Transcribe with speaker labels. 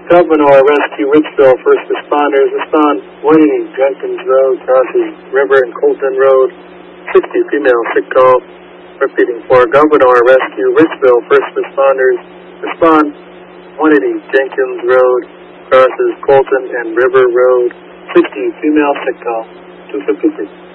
Speaker 1: Gouverneur Rescue Richville first responders respond 180 Jenkins Road crosses River and Colton Road. 60 female sick call. Repeating for Gouverneur Rescue Richville first responders respond 180 Jenkins Road crosses Colton and River Road. 60 female sick call. 253.